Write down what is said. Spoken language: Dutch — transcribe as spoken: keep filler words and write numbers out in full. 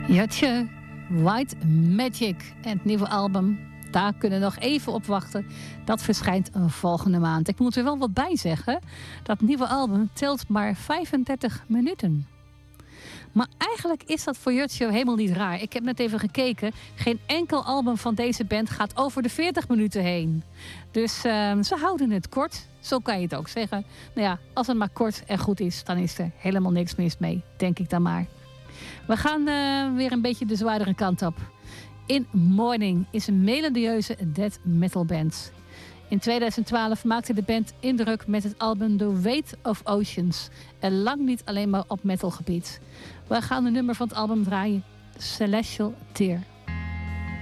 Jatje, White Magic en het nieuwe album. Daar kunnen we nog even op wachten. Dat verschijnt volgende maand. Ik moet er wel wat bij zeggen. Dat nieuwe album telt maar vijfendertig minuten. Maar eigenlijk is dat voor Jatje helemaal niet raar. Ik heb net even gekeken. Geen enkel album van deze band gaat over de veertig minuten heen. Dus uh, ze houden het kort. Zo kan je het ook zeggen. Nou ja, als het maar kort en goed is, dan is er helemaal niks mis mee. Denk ik dan maar. We gaan uh, weer een beetje de zwaardere kant op. In Morning is een melodieuze death metal band. In tweeduizend twaalf maakte de band indruk met het album The Weight of Oceans. En lang niet alleen maar op metalgebied. We gaan een nummer van het album draaien. Celestial Tear.